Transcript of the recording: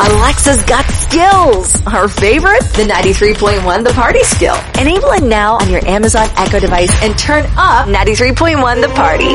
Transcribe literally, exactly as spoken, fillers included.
Alexa's got skills. Our favorite? The ninety-three point one The Party skill. Enable it now on your Amazon Echo device and turn up ninety-three point one The Party.